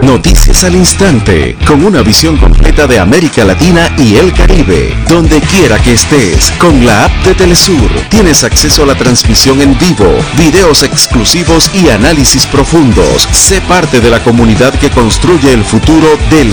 Noticias al instante, con una visión completa de América Latina y el Caribe. Donde quiera que estés, con la app de Telesur, tienes acceso a la transmisión en vivo, videos exclusivos y análisis profundos. Sé parte de la comunidad que construye el futuro del